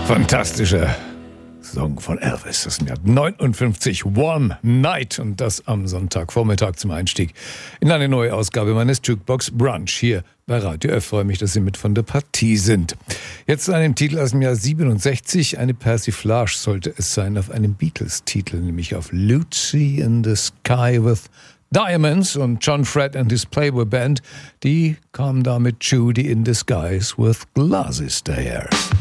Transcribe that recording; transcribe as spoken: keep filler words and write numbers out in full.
Fantastischer Song von Elvis aus dem Jahr neunundfünfzig, One Night, und das am Sonntagvormittag zum Einstieg in eine neue Ausgabe meines Jukebox Brunch hier bei Radio F. Freue mich, dass Sie mit von der Partie sind. Jetzt zu einem Titel aus dem Jahr siebenundsechzig, eine Persiflage sollte es sein auf einem Beatles-Titel, nämlich auf Lucy in the Sky with Diamonds, und John Fred and his Playboy Band, die kamen da mit Judy in the Skies with Glasses daher.